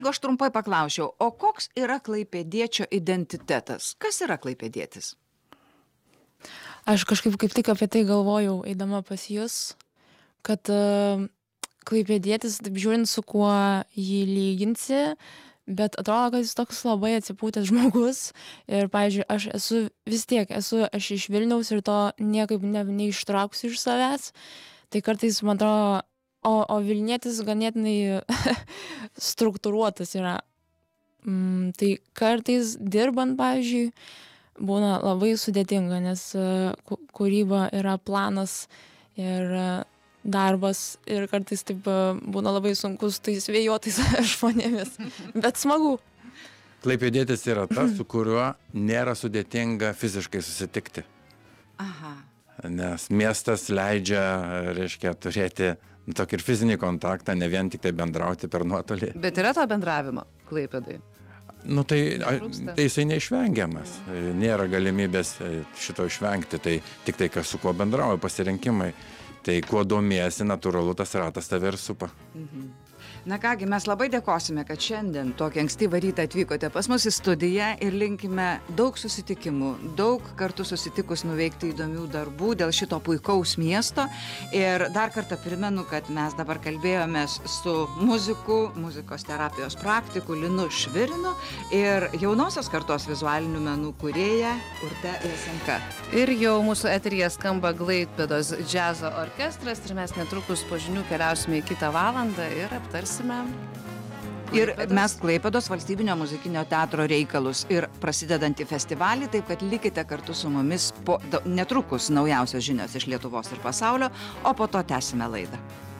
Aš trumpai paklausiau, o koks yra klaipėdiečio identitetas? Kas yra klaipėdietis? Aš kažkaip kaip tik apie tai galvojau, eidama pas jūs, kad klaipėdietis, taip žiūrint, su kuo jį lyginsi, bet atrodo, kad jis toks labai atsipūtęs žmogus. Ir, pavyzdžiui, aš iš Vilniaus ir to niekaip neištrauksiu iš savęs. Tai kartais, man atrodo, o Vilnietis ganėtinai struktūruotas yra. Tai kartais dirbant, pavyzdžiui, būna labai sudėtinga, nes kūryba yra planas ir darbas ir kartais taip būna labai sunkus tais vėjuotais žmonėmis, bet smagu. Klaipėdietis yra tas, su kuriuo nėra sudėtinga fiziškai susitikti. Aha. Nes miestas leidžia, reiškia, turėti tokį ir fizinį kontaktą, ne vien tik tai bendrauti per nuotolį. Bet yra to bendravimo Klaipėdai? Nu tai jisai neišvengiamas. Nėra galimybės šito išvengti, tai tik tai, kas su kuo bendrauja, pasirinkimai. Tai kuo domiesi, natūralu, tas ratas tave ir supa. Na kągi, mes labai dėkosime, kad šiandien tokį ankstyvą rytą atvykote pas mus į studiją ir linkime daug susitikimų, daug kartu susitikus nuveikti įdomių darbų dėl šito puikaus miesto. Ir dar kartą primenu, kad mes dabar kalbėjomės su muzikos terapijos praktiku Linu Švirinu ir jaunosios kartos vizualinių menų kūrėja Urte Jasenka. Ir jau mūsų eteryje skamba Klaipėdos džiazo orkestras ir mes netrukus po žinių keliausime į kitą valandą ir aptarsime. Ir mes Klaipėdos valstybinio muzikinio teatro reikalus ir prasidedantį festivalį, taip kad likite kartu su mumis netrukus naujausios žinios iš Lietuvos ir pasaulio, o po to tęsime laidą.